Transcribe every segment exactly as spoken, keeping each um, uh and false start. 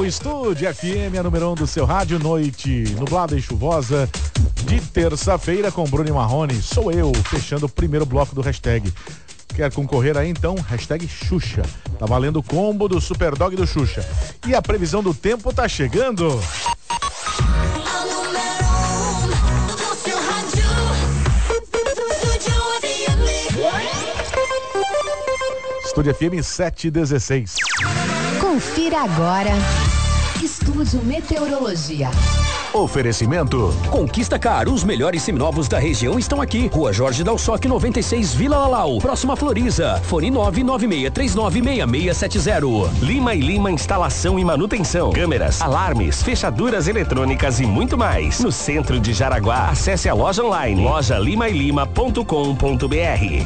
Estúdio F M, a número um do seu rádio, noite nublada e chuvosa de terça-feira com Bruno Marrone. Sou eu, fechando o primeiro bloco do hashtag. Quer concorrer aí então? Hashtag Xuxa. Tá valendo o combo do Superdog do Xuxa. E a previsão do tempo tá chegando. Estúdio F M sete e dezesseis. Confira agora. Estúdio Meteorologia. Oferecimento Conquista Car, os melhores seminovos da região estão aqui. Rua Jorge Dalsoc noventa e seis, Vila Lalau, próxima Floriza. Fone nove nove seis três nove seis seis sete zero. Lima e Lima Instalação e Manutenção, câmeras, alarmes, fechaduras eletrônicas e muito mais. No centro de Jaraguá, acesse a loja online loja lima e lima ponto com ponto b r.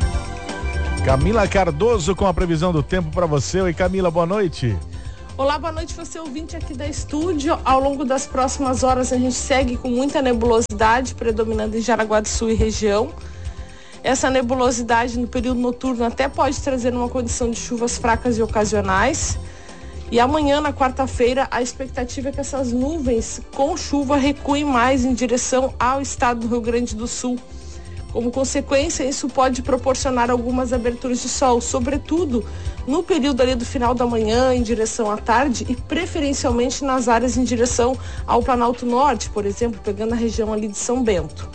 Camila Cardoso com a previsão do tempo para você. Oi, Camila, boa noite. Olá, boa noite, você ouvinte aqui da estúdio. Ao longo das próximas horas a gente segue com muita nebulosidade predominando em Jaraguá do Sul e região. Essa nebulosidade no período noturno até pode trazer uma condição de chuvas fracas e ocasionais. E amanhã, na quarta-feira, a expectativa é que essas nuvens com chuva recuem mais em direção ao estado do Rio Grande do Sul. Como consequência, isso pode proporcionar algumas aberturas de sol, sobretudo no período ali do final da manhã, em direção à tarde e preferencialmente nas áreas em direção ao Planalto Norte, por exemplo, pegando a região ali de São Bento.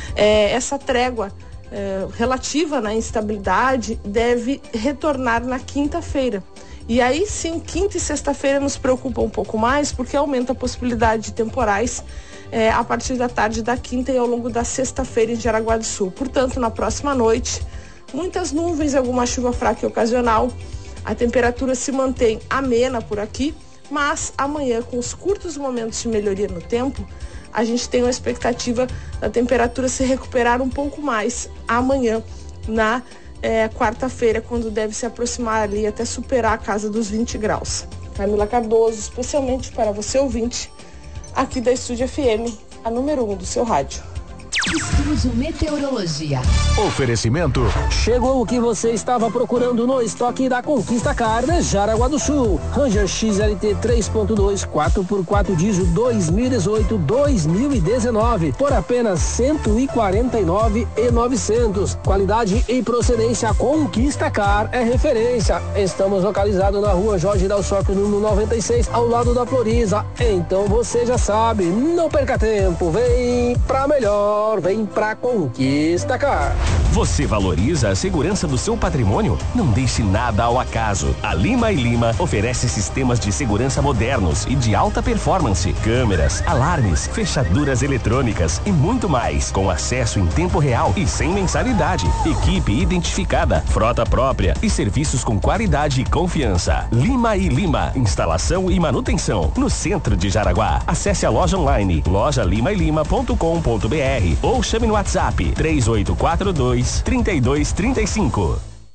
É, essa trégua é, relativa na instabilidade deve retornar na quinta-feira. E aí sim, quinta e sexta-feira nos preocupa um pouco mais, porque aumenta a possibilidade de temporais É, a partir da tarde da quinta e ao longo da sexta-feira em Jaraguá do Sul. Portanto, na próxima noite, muitas nuvens, alguma chuva fraca e ocasional. A temperatura se mantém amena por aqui, mas amanhã, com os curtos momentos de melhoria no tempo, a gente tem uma expectativa da temperatura se recuperar um pouco mais amanhã, na é, quarta-feira, quando deve se aproximar ali até superar a casa dos vinte graus. Camila Cardoso, especialmente para você ouvinte, aqui da Estúdio F M, a número um do seu rádio. Estúdio Meteorologia. Oferecimento. Chegou o que você estava procurando no estoque da Conquista Car de Jaraguá do Sul. Ranger X L T três ponto dois quatro por quatro diesel dois mil e dezoito dois mil e dezenove por apenas cento e quarenta e nove mil e novecentos. Qualidade e procedência Conquista Car é referência. Estamos localizados na Rua Jorge Dalsoc número noventa e seis, ao lado da Floriza. Então você já sabe, não perca tempo, vem pra melhor. Vem pra Conquista Car. Você valoriza a segurança do seu patrimônio? Não deixe nada ao acaso. A Lima e Lima oferece sistemas de segurança modernos e de alta performance, câmeras, alarmes, fechaduras eletrônicas e muito mais, com acesso em tempo real e sem mensalidade. Equipe identificada, frota própria e serviços com qualidade e confiança. Lima e Lima, instalação e manutenção, no centro de Jaraguá. Acesse a loja online loja lima e lima ponto com ponto b r ou chame no WhatsApp três oito quatro dois, três dois três cinco.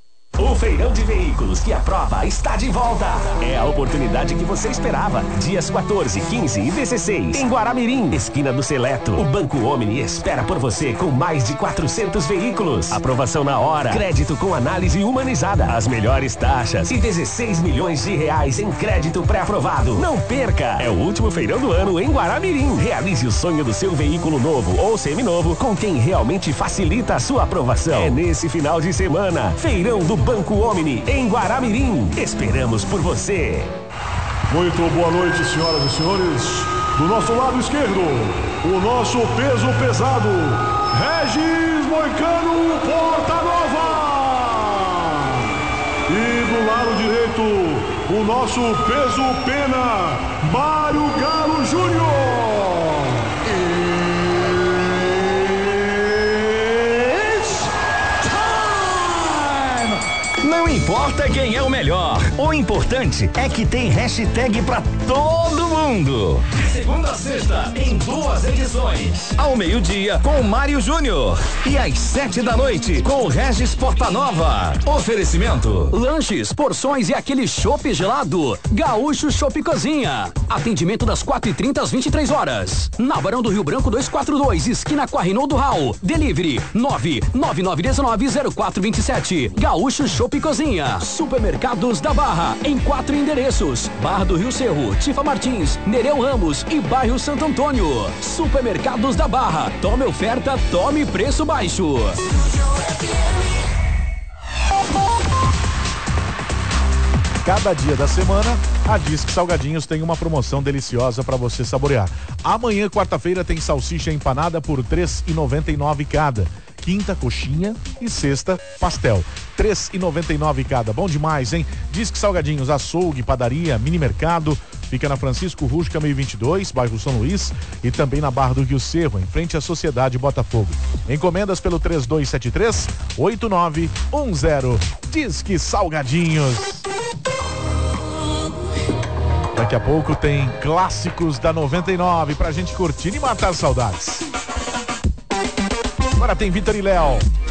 O Feirão de Veículos que aprova está de volta. É a oportunidade que você esperava. Dias quatorze, quinze e dezesseis. Em Guaramirim, esquina do Seleto. O Banco Omni espera por você com mais de quatrocentos veículos. Aprovação na hora. Crédito com análise humanizada. As melhores taxas e dezesseis milhões de reais em crédito pré-aprovado. Não perca. É o último feirão do ano em Guaramirim. Realize o sonho do seu veículo novo ou seminovo com quem realmente facilita a sua aprovação. É nesse final de semana. Feirão do Banco Omni, em Guaramirim. Esperamos por você. Muito boa noite, senhoras e senhores. Do nosso lado esquerdo, o nosso peso pesado, Regis Moicano Porta Nova. E do lado direito, o nosso peso pena, Mário Galo Júnior. Não importa quem é o melhor, o importante é que tem hashtag pra todo mundo. De segunda a sexta, em duas edições. Ao meio-dia, com o Mário Júnior. E às sete da noite, com o Regis Portanova. Oferecimento: lanches, porções e aquele chopp gelado. Gaúcho Chopp Cozinha. Atendimento das quatro e trinta às vinte e três horas. Na Barão do Rio Branco duzentos e quarenta e dois, esquina com a Reinaldo Rau. Delivery nove nove nove um nove zero quatro dois sete. Gaúcho Chopp Cozinha. Coxinha. Supermercados da Barra, em quatro endereços: Barra do Rio Cerro, Tifa Martins, Nereu Ramos e Bairro Santo Antônio. Supermercados da Barra, tome oferta, tome preço baixo. Cada dia da semana, a Disque Salgadinhos tem uma promoção deliciosa para você saborear. Amanhã, quarta-feira, tem salsicha empanada por três reais e noventa e nove cada. Quinta, coxinha e sexta, pastel. três reais e noventa e nove cada. Bom demais, hein? Disque Salgadinhos, açougue, padaria, mini mercado. Fica na Francisco Rusca, meio vinte e dois, bairro São Luís, e também na Barra do Rio Cerro, em frente à Sociedade Botafogo. Encomendas pelo três dois sete três, oito nove um zero. Disque Salgadinhos. Daqui a pouco tem clássicos da noventa e nove pra gente curtir e matar saudades. Agora tem Vitor e Léo.